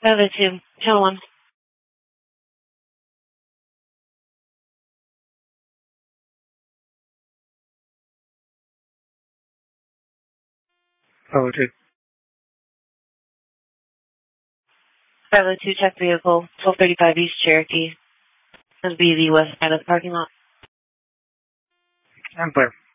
Other two. Channel 1. Bravo 2. Bravo 2, check vehicle. 1235 East Cherokee. That'll be the west side of the parking lot. I'm clear.